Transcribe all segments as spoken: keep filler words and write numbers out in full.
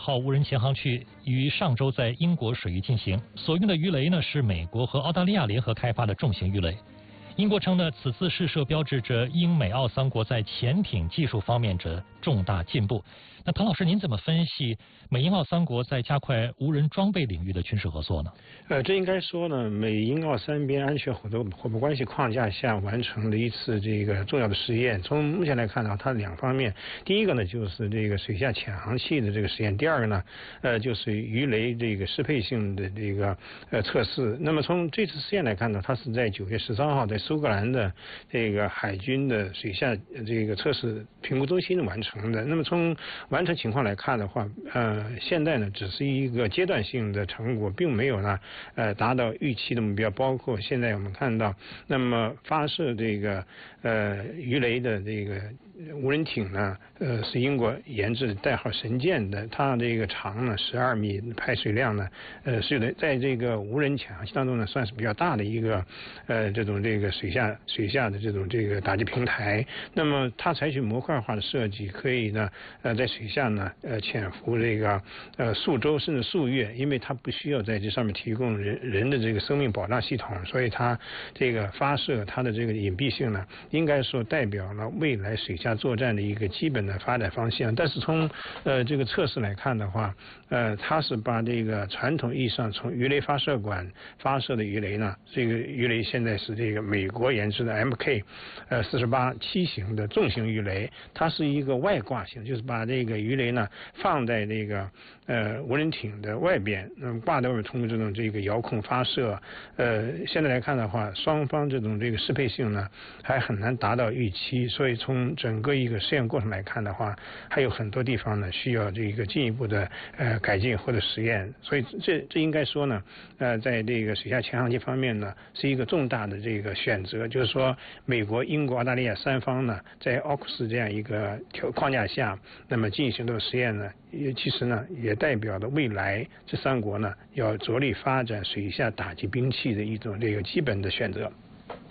号无人潜航区于上周在英国水域进行，所用的鱼雷呢是美国和澳大利亚联合开发的重型鱼雷。英国称呢，此次试射标志着英美澳三国在潜艇技术方面的重大进步。那唐老师，您怎么分析美英澳三国在加快无人装备领域的军事合作呢？ 呃，这应该说呢，美英澳三边安全合作伙伴关系框架下完成的一次这个重要的实验。从目前来看呢，它两方面，第一个呢就是这个水下潜航器的这个实验，第二个呢，呃，就是鱼雷这个适配性的这个呃测试。那么从这次实验来看呢，它是在九月十三号在苏格兰的这个海军的水下这个测试评估中心完成的。那么从完成情况来看的话，呃，现在呢只是一个阶段性的成果，并没有呢呃达到预期的目标。包括现在我们看到，那么发射这个呃鱼雷的这个无人艇呢，呃是英国研制代号神剑的，它这个长呢十二米，排水量呢呃是的，在这个无人潜航器当中呢算是比较大的一个呃这种这个水下水下的这种这个打击平台。那么它采取模块化的设计，可以呢呃在水下呢呃潜伏这个呃数周甚至数月，因为它不需要在这上面提供人人的这个生命保障系统，所以它这个发射它的这个隐蔽性呢，应该说代表了未来水下作战的一个基本的发展方向。但是从呃这个测试来看的话，呃它是把这个传统意义上从鱼雷发射管发射的鱼雷呢，这个鱼雷现在是这个美国研制的 M K 呃四十八七型的重型鱼雷，它是一个外挂型，就是把这个鱼雷呢放在这个呃无人艇的外边，那么挂在外面，通过这种这个遥控发射。呃现在来看的话，双方这种这个适配性呢还很难达到预期，所以从整个一个实验过程来看的话，还有很多地方呢需要这个进一步的呃改进或者实验。所以这这应该说呢，呃在这个水下潜航器方面呢是一个重大的这个选择，就是说美国、英国、澳大利亚三方呢在奥库斯这样一个条框架下，那么进行这个实验呢，也其实呢也代表了未来这三国呢要着力发展水下打击兵器的一种这个基本的选择。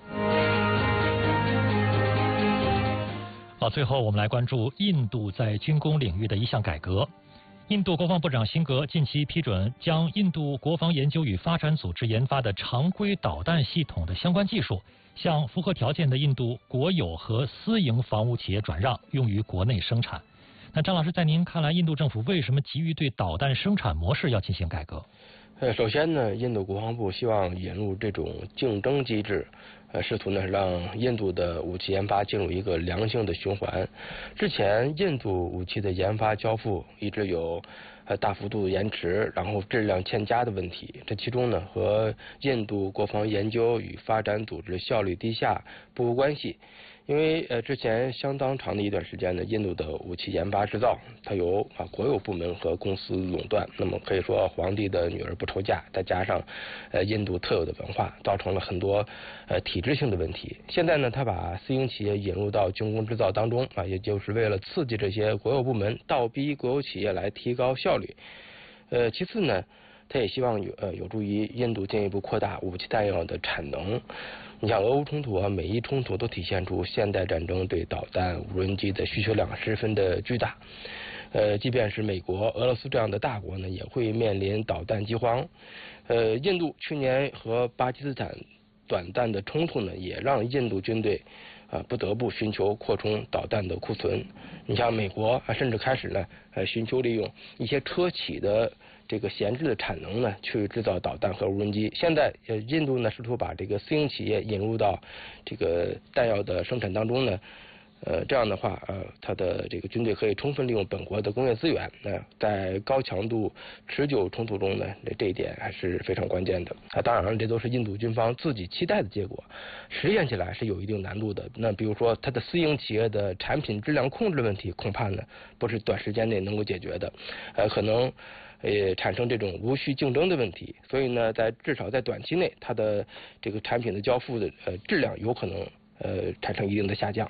好，最后我们来关注印度在军工领域的一项改革。印度国防部长辛格近期批准将印度国防研究与发展组织研发的常规导弹系统的相关技术，向符合条件的印度国有和私营防务企业转让，用于国内生产。那张老师，在您看来，印度政府为什么急于对导弹生产模式要进行改革？ 呃，首先呢，印度国防部希望引入这种竞争机制，呃，试图呢让印度的武器研发进入一个良性的循环。之前印度武器的研发交付一直有呃大幅度的延迟，然后质量欠佳的问题。这其中呢，和印度国防研究与发展组织效率低下不无关系。因为呃之前相当长的一段时间呢，印度的武器研发制造它由啊国有部门和公司垄断，那么可以说皇帝的女儿不愁嫁，再加上呃印度特有的文化，造成了很多呃体制性的问题。现在呢，他把私营企业引入到军工制造当中啊，也就是为了刺激这些国有部门倒逼国有企业来提高效率。呃，其次呢，他也希望有呃有助于印度进一步扩大武器弹药的产能。你像俄乌冲突啊、美伊冲突都体现出现代战争对导弹、无人机的需求量十分的巨大。呃，即便是美国、俄罗斯这样的大国呢，也会面临导弹饥荒。呃，印度去年和巴基斯坦短弹的冲突呢，也让印度军队啊不得不寻求扩充导弹的库存。你像美国啊，甚至开始呢，呃，寻求利用一些车企的这个闲置的产能呢，去制造导弹和无人机。现在呃，印度呢试图把这个私营企业引入到这个弹药的生产当中呢。呃，这样的话，呃，它的这个军队可以充分利用本国的工业资源，那、呃、在高强度持久冲突中呢，这这一点还是非常关键的。啊，当然了，这都是印度军方自己期待的结果，实现起来是有一定难度的。那比如说，它的私营企业的产品质量控制问题，恐怕呢不是短时间内能够解决的，呃，可能呃产生这种无序竞争的问题。所以呢，在至少在短期内，它的这个产品的交付的呃质量有可能呃产生一定的下降。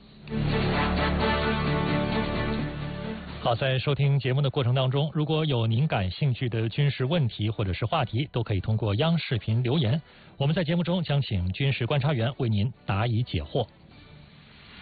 好，在收听节目的过程当中，如果有您感兴趣的军事问题或者是话题，都可以通过央视频留言，我们在节目中将请军事观察员为您答疑解惑。